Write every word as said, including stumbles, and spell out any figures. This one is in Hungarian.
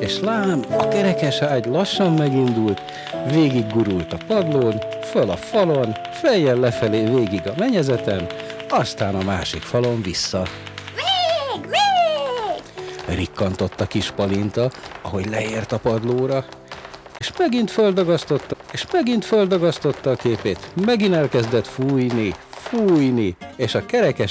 és lám, a kerekeságy lassan megindult, végig gurult a padlón, föl a falon, fejjel lefelé végig a menyezeten, aztán a másik falon vissza. Vég, vég! Rikkantott a kis Palinta, ahogy leért a padlóra, és megint földagasztotta, és megint földagasztotta a képét, megint elkezdett fújni, fújni, és a kerekes